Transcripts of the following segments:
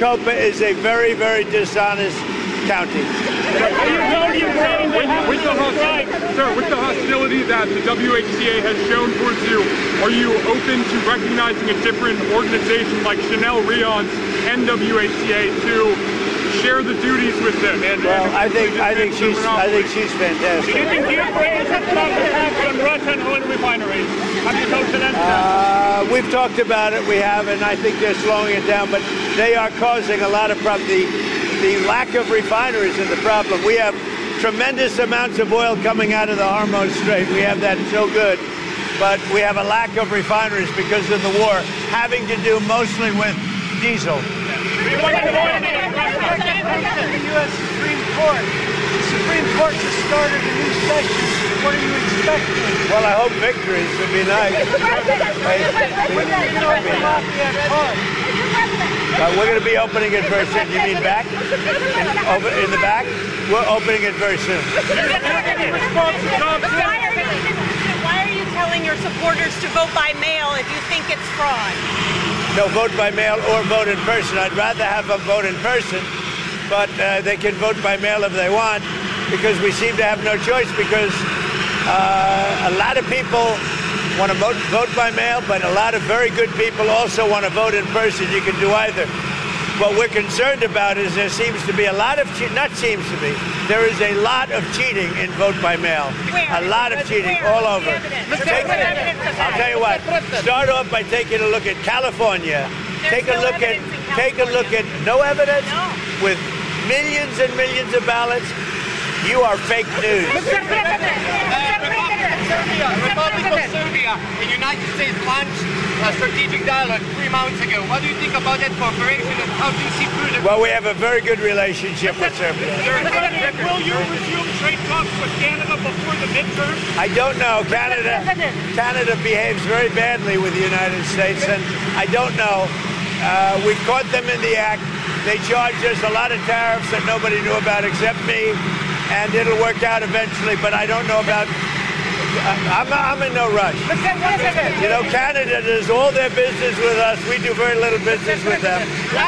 Maricopa is a very, very dishonest county. With the hostility that the WHCA has shown towards you, are you open to recognizing a different organization like Chanel Rion's NWHCA to share the duties with them? Well, I think she's fantastic. Do you think Ukraine has stopped attack on Russian oil refineries? Have you talked to them? We've talked about it. We have, and I think they're slowing it down. But they are causing a lot of problems. The lack of refineries is the problem. We have tremendous amounts of oil coming out of the Hormuz Strait. We have that so good. But we have a lack of refineries because of the war, having to do mostly with diesel. The U.S. Supreme Court. The Supreme Court has started a new session. What are you expecting? Well, I hope victories would be nice. We're going to be opening it very soon. You mean back? In the back? We're opening it very soon. Why are you telling your supporters to vote by mail if you think it's fraud? No, vote by mail or vote in person. I'd rather have them vote in person, but they can vote by mail if they want, because we seem to have no choice, because a lot of people want to vote by mail, but a lot of very good people also want to vote in person. You can do either. What we're concerned about is there seems to be a lot of there is a lot of cheating in vote by mail. A lot of cheating all over. I'll tell you what. Start off by taking a look at California. Take a look at no evidence with millions and millions of ballots. You are fake news. The Republic of Serbia, the United States launched a strategic dialogue 3 months ago. What do you think about that cooperation, and how do you see further? Well, we have a very good relationship with Serbia. Will you resume trade talks with Canada before the midterm? I don't know. Canada behaves very badly with the United States, and I don't know. We caught them in the act. They charged us a lot of tariffs that nobody knew about except me, and it'll work out eventually, but I don't know about... I'm in no rush. You know, Canada does all their business with us. We do very little business with them.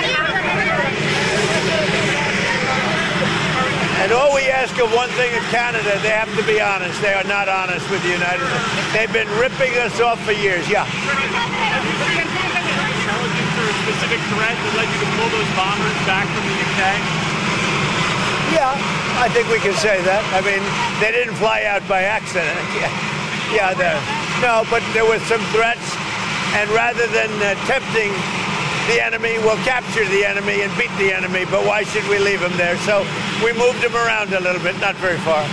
And all we ask of one thing in Canada, they have to be honest. They are not honest with the United States. They've been ripping us off for years. Yeah. Intelligence or a specific threat that led you to pull those bombers back from the UK? Yeah, I think we can say that. I mean, they didn't fly out by accident. No, but there were some threats, and rather than tempting the enemy, we'll capture the enemy and beat the enemy, but why should we leave them there? So we moved them around a little bit, not very far.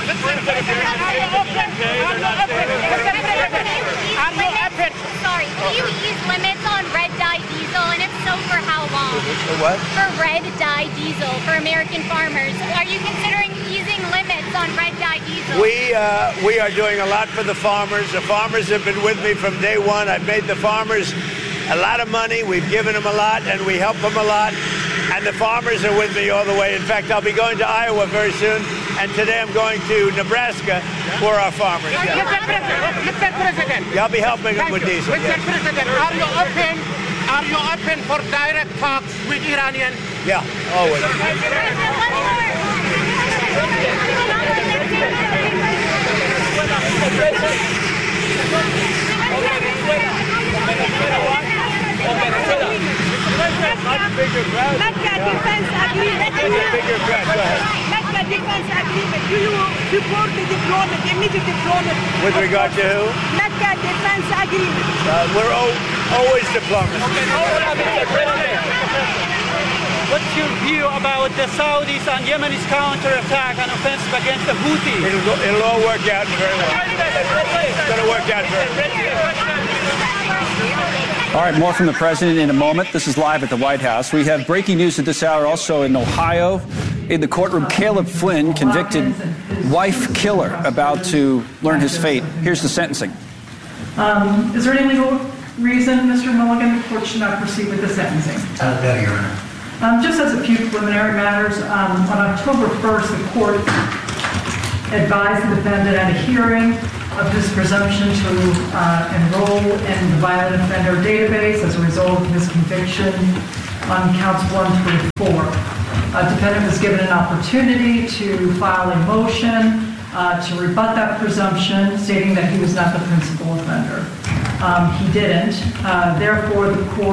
Sorry, will you ease limits on red dye diesel, and if so, for how long? For what? For red dye diesel for American farmers. Are you considering easing limits on red dye diesel? We are doing a lot for the farmers. The farmers have been with me from day one. I've made the farmers a lot of money. We've given them a lot, and we help them a lot. And the farmers are with me all the way. In fact, I'll be going to Iowa very soon, and today I'm going to Nebraska for our farmers. Mr. President. Yeah, I'll be helping them with diesel. Mr. President, are you open for direct talks with Iranian? Yeah, always. Much bigger crowd. Mecca defense agreement. Mecca defense agreement. Do you support the deployment, immediate deployment? With regard to who? Mecca defense agreement. We're always diplomats. What's your view about the Saudis and Yemenis counterattack and offensive against the Houthis? It'll all work out very well. It's going to work out very well. All right, more from the president in a moment. This is live at the White House. We have breaking news at this hour also in Ohio. In the courtroom, Caleb Flynn, convicted wife killer, about to learn his fate. Here's the sentencing. Is there any legal reason, Mr. Mulligan, the court should not proceed with the sentencing? No, Your Honor. Just as a few preliminary matters, on October 1st, the court advised the defendant at a hearing of his presumption to enroll in the violent offender database as a result of his conviction on counts 1 through Defendant was given an opportunity to file a motion to rebut that presumption, stating that he was not the principal offender. He didn't. Therefore,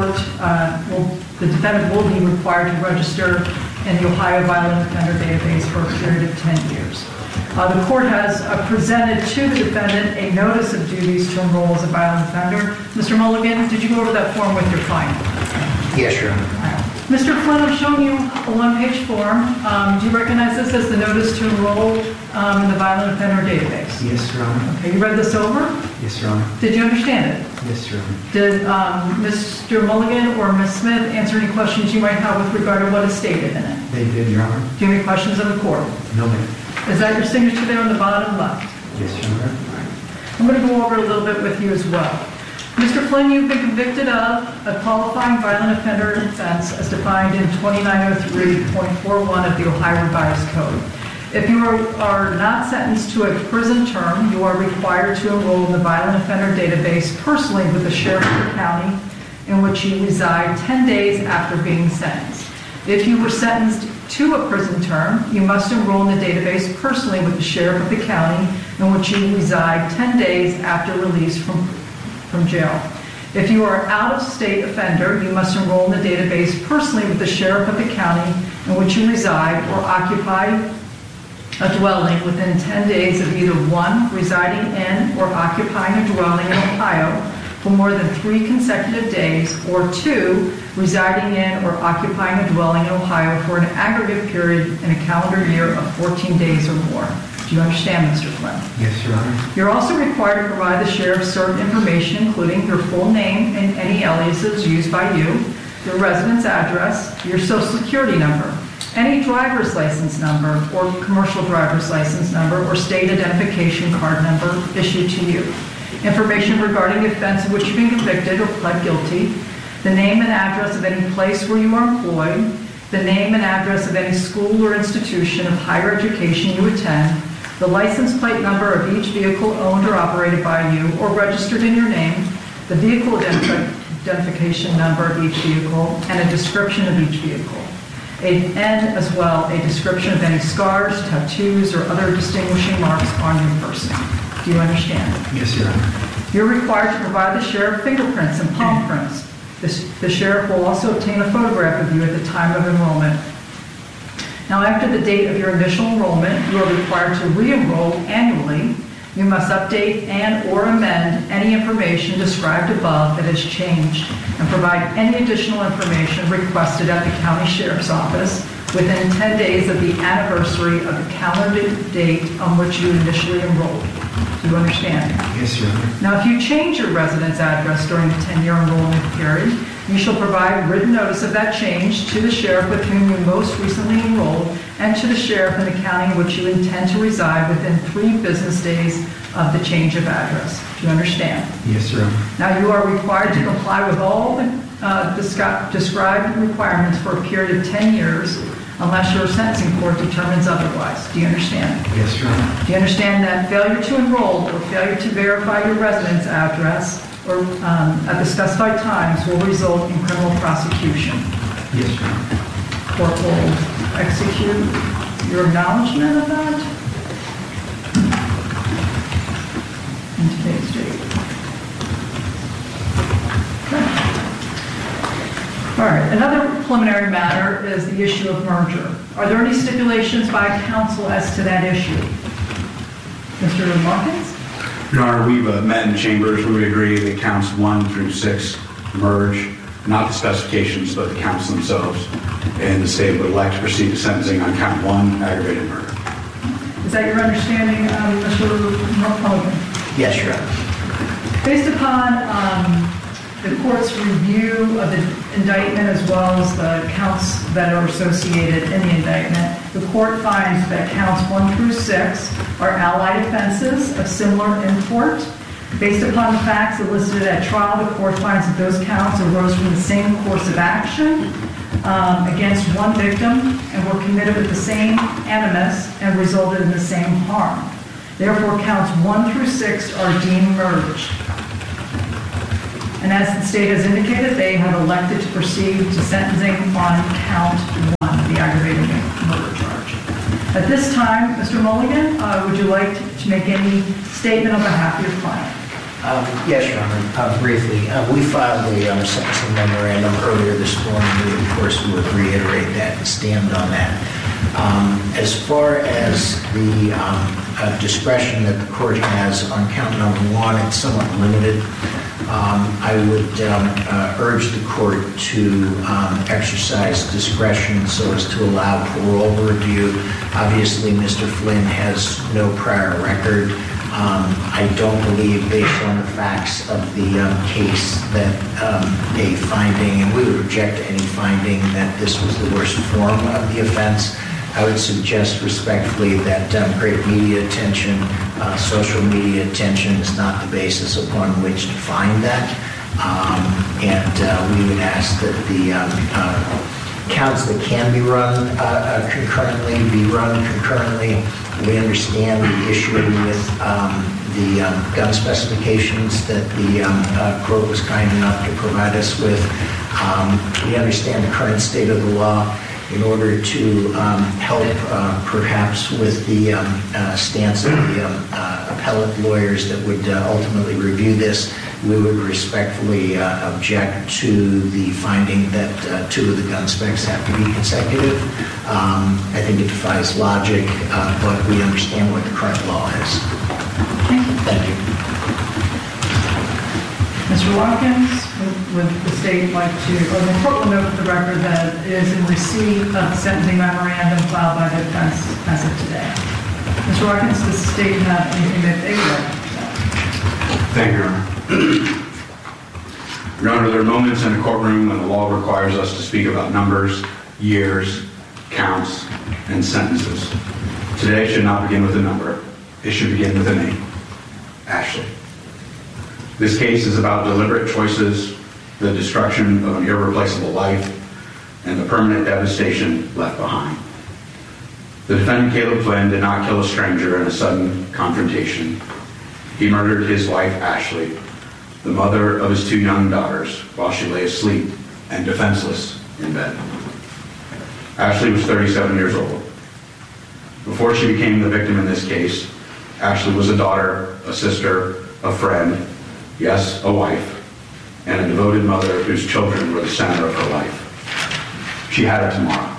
the defendant will be required to register in the Ohio Violent Offender Database for a period of 10 years. The court has presented to the defendant a notice of duties to enroll as a violent offender. Mr. Mulligan, did you go over that form with your client? Yes, Your Honor. Mr. Flynn, I'm showing you a one-page form. Do you recognize this as the notice to enroll in the Violent Offender Database? Yes, Your Honor. Okay, you read this over? Yes, Your Honor. Did you understand it? Yes, Your Honor. Did Mr. Mulligan or Ms. Smith answer any questions you might have with regard to what is stated in it? They did, Your Honor. Do you have any questions of the court? No, ma'am. Is that your signature there on the bottom left? Yes, Your Honor. I'm going to go over a little bit with you as well. Mr. Flynn, you've been convicted of a qualifying violent offender offense as defined in 2903.41 of the Ohio Revised Code. If you are not sentenced to a prison term, you are required to enroll in the Violent Offender Database personally with the sheriff of the county in which you reside 10 days after being sentenced. If you were sentenced to a prison term, you must enroll in the database personally with the sheriff of the county in which you reside 10 days after release from jail. If you are out-of-state offender, you must enroll in the database personally with the sheriff of the county in which you reside or occupy a dwelling within 10 days of either 1, residing in or occupying a dwelling in Ohio for more than 3 consecutive days, or 2, residing in or occupying a dwelling in Ohio for an aggregate period in a calendar year of 14 days or more. Do you understand, Mr. Flynn? Yes, Your Honor. You're also required to provide the sheriff certain information, including your full name and any aliases used by you, your residence address, your social security number, any driver's license number or commercial driver's license number or state identification card number issued to you, information regarding the offense of which you've been convicted or pled guilty, the name and address of any place where you are employed, the name and address of any school or institution of higher education you attend, the license plate number of each vehicle owned or operated by you or registered in your name, the vehicle identification number of each vehicle, and a description of each vehicle. And as well, a description of any scars, tattoos, or other distinguishing marks on your person. Do you understand? Yes, Your Honor. You're required to provide the sheriff fingerprints and palm prints. The sheriff will also obtain a photograph of you at the time of enrollment. Now, after the date of your initial enrollment, you are required to re-enroll annually. You must update and or amend any information described above that has changed and provide any additional information requested at the county sheriff's office within 10 days of the anniversary of the calendar date on which you initially enrolled. Do you understand? Yes, Your Honor. Now, if you change your residence address during the 10-year enrollment period, you shall provide written notice of that change to the sheriff with whom you most recently enrolled and to the sheriff in the county in which you intend to reside within 3 business days of the change of address. Do you understand? Yes, Your Honor. Now, you are required to comply with all the described requirements for a period of 10 years unless your sentencing court determines otherwise. Do you understand? Yes, Your Honor. Do you understand that failure to enroll or failure to verify your residence address or at the specified times will result in criminal prosecution? Yes, Your Honor. Court will execute your acknowledgement of that in today's date. Okay. All right, another preliminary matter is the issue of merger. Are there any stipulations by counsel as to that issue? Mr. Markins? Your Honor, we've met in chambers where we agree that counts 1 through 6 merge, not the specifications, but the counts themselves. And the state would elect to proceed to sentencing on count 1, aggravated murder. Is that your understanding, Mr. Mulligan? Yes, Your Honor. Based upon the court's review of the indictment as well as the counts that are associated in the indictment, the court finds that counts 1 through 6 are allied offenses of similar import. Based upon the facts elicited at trial, the court finds that those counts arose from the same course of action against one victim and were committed with the same animus and resulted in the same harm. Therefore, counts 1 through 6 are deemed merged. And as the state has indicated, they have elected to proceed to sentencing on count 1. At this time, Mr. Mulligan, would you like to make any statement on behalf of your client? Yes, Your Honor. Briefly, we filed a sentencing memorandum earlier this morning. We, of course, would reiterate that and stand on that. As far as the discretion that the court has on count number one, it's somewhat limited. I would urge the court to exercise discretion so as to allow parole review. Obviously, Mr. Flynn has no prior record. I don't believe, based on the facts of the case, that a finding, and we would object to any finding, that this was the worst form of the offense. I would suggest respectfully that great media attention, social media attention is not the basis upon which to find that. And we would ask that the counts that can be run concurrently be run concurrently. We understand the issue with the gun specifications that the court was kind enough to provide us with. We understand the current state of the law. In order to help perhaps with the stance of the appellate lawyers that would ultimately review this, we would respectfully object to the finding that two of the gun specs have to be consecutive. I think it defies logic, but we understand what the current law is. Thank you. Mr. Watkins, would the state like to, or the court will note for the record that it is in receipt of the sentencing memorandum filed by the defense as of today. Mr. Watkins, does the state have anything that they would like to say? Thank you, Your Honor. Your Honor, there are moments in a courtroom when the law requires us to speak about numbers, years, counts, and sentences. Today should not begin with a number. It should begin with a name. Ashley. This case is about deliberate choices, the destruction of an irreplaceable life, and the permanent devastation left behind. The defendant, Caleb Flynn, did not kill a stranger in a sudden confrontation. He murdered his wife, Ashley, the mother of his two young daughters, while she lay asleep and defenseless in bed. Ashley was 37 years old. Before she became the victim in this case, Ashley was a daughter, a sister, a friend, yes, a wife, and a devoted mother whose children were the center of her life. She had a tomorrow.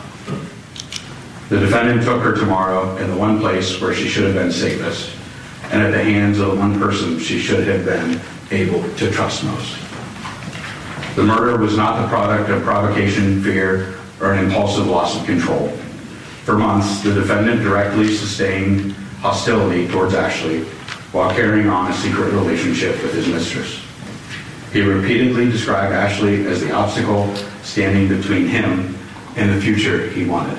The defendant took her tomorrow in the one place where she should have been safest, and at the hands of the one person she should have been able to trust most. The murder was not the product of provocation, fear, or an impulsive loss of control. For months, the defendant directly sustained hostility towards Ashley while carrying on a secret relationship with his mistress. He repeatedly described Ashley as the obstacle standing between him and the future he wanted.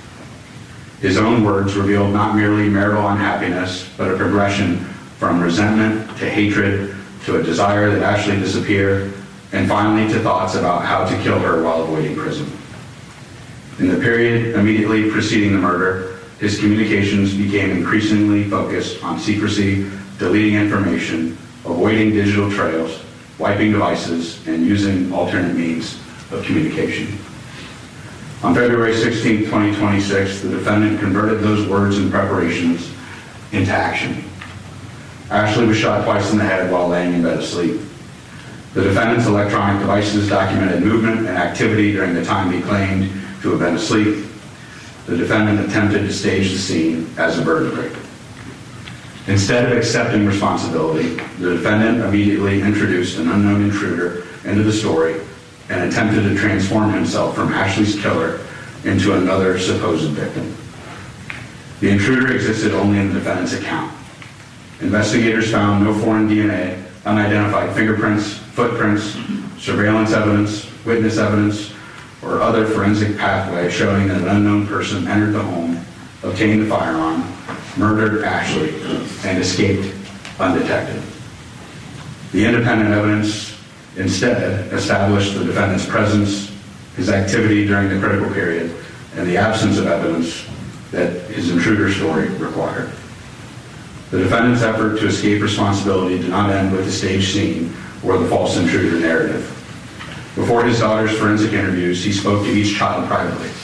His own words revealed not merely marital unhappiness, but a progression from resentment to hatred to a desire that Ashley disappear, and finally to thoughts about how to kill her while avoiding prison. In the period immediately preceding the murder, his communications became increasingly focused on secrecy, deleting information, avoiding digital trails, wiping devices, and using alternate means of communication. On February 16, 2026, the defendant converted those words and preparations into action. Ashley was shot twice in the head while laying in bed asleep. The defendant's electronic devices documented movement and activity during the time he claimed to have been asleep. The defendant attempted to stage the scene as a burglary. Instead of accepting responsibility, the defendant immediately introduced an unknown intruder into the story and attempted to transform himself from Ashley's killer into another supposed victim. The intruder existed only in the defendant's account. Investigators found no foreign DNA, unidentified fingerprints, footprints, surveillance evidence, witness evidence, or other forensic pathway showing that an unknown person entered the home, obtained the firearm, murdered Ashley, and escaped undetected. The independent evidence instead established the defendant's presence, his activity during the critical period, and the absence of evidence that his intruder story required. The defendant's effort to escape responsibility did not end with the staged scene or the false intruder narrative. Before his daughter's forensic interviews, he spoke to each child privately.